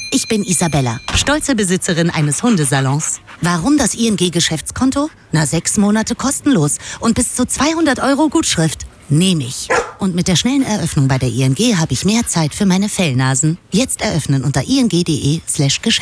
Ich bin Isabella, stolze Besitzerin eines Hundesalons. Warum das ING-Geschäftskonto? 6 Monate kostenlos und bis zu 200 € Gutschrift. Nehme ich. Und mit der schnellen Eröffnung bei der ING habe ich mehr Zeit für meine Fellnasen. Jetzt eröffnen unter ing.de/Geschäft.